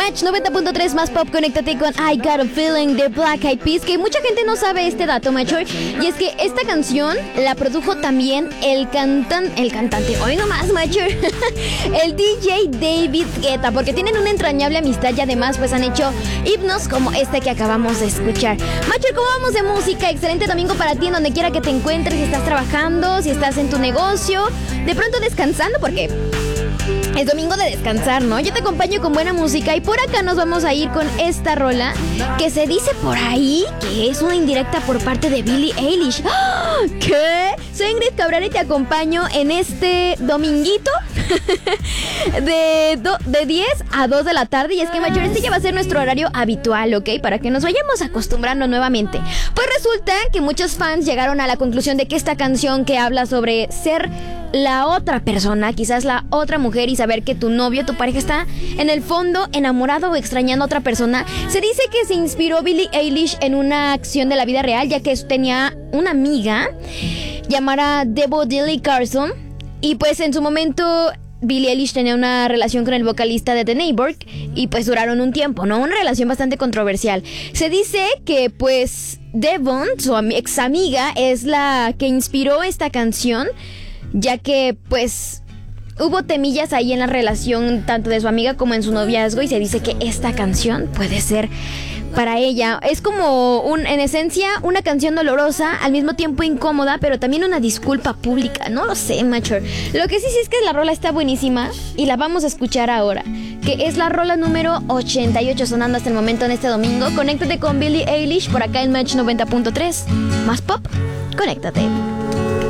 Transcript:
Match 90.3 más pop, conéctate con I Got a Feeling de Black Eyed Peas, que mucha gente no sabe este dato, macho. Y es que esta canción la produjo también el cantante, hoy nomás, macho, el DJ David Guetta, porque tienen una entrañable amistad y además pues han hecho himnos como este que acabamos de escuchar. Macho, ¿cómo vamos de música? Excelente domingo para ti en donde quiera que te encuentres, si estás trabajando, si estás en tu negocio, de pronto descansando, porque es domingo de descansar, ¿no? Yo te acompaño con buena música y por acá nos vamos a ir con esta rola que se dice por ahí que es una indirecta por parte de Billie Eilish. ¡Oh! ¿Qué? Soy Ingrid Cabrera y te acompaño en este dominguito de 10 a 2 de la tarde. Y es que, mayor, este ya va a ser nuestro horario habitual, ¿ok? Para que nos vayamos acostumbrando nuevamente. Pues resulta que muchos fans llegaron a la conclusión de que esta canción que habla sobre ser la otra persona, quizás la otra mujer, y saber que tu novio, tu pareja está en el fondo enamorado o extrañando a otra persona, se dice que se inspiró Billie Eilish en una acción de la vida real, ya que tenía una amiga llamada Debo Carson, y pues en su momento Billie Eilish tenía una relación con el vocalista de The Neighbor y pues duraron un tiempo, ¿no? Una relación bastante controversial. Se dice que pues Devon, su ex amiga, es la que inspiró esta canción, ya que pues hubo temillas ahí en la relación tanto de su amiga como en su noviazgo, y se dice que esta canción puede ser para ella. Es como en esencia una canción dolorosa, al mismo tiempo incómoda, pero también una disculpa pública. No lo sé, macho. Lo que sí es que la rola está buenísima y la vamos a escuchar ahora, que es la rola número 88 sonando hasta el momento en este domingo. Conéctate con Billie Eilish por acá en Match 90.3 más pop. Conéctate.